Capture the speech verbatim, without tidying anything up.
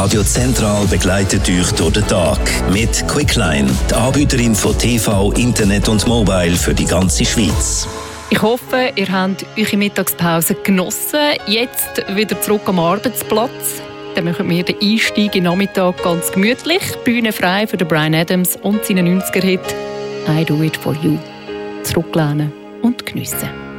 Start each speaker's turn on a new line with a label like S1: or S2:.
S1: Radio Zentral begleitet euch durch den Tag mit Quickline, die Anbieterin von T V, Internet und Mobile für die ganze Schweiz.
S2: Ich hoffe, ihr habt eure Mittagspause genossen. Jetzt wieder zurück am Arbeitsplatz. Dann machen wir den Einstieg in den Nachmittag ganz gemütlich. Bühne frei für den Bryan Adams und seinen neunziger-Hit «I Do It For You». Zurücklehnen und geniessen.